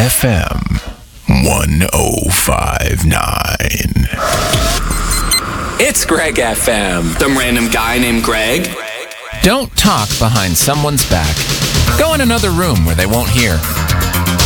FM 1059. It's Greg FM. Some random guy named Greg. Don't talk behind someone's back. Go in another room where they won't hear.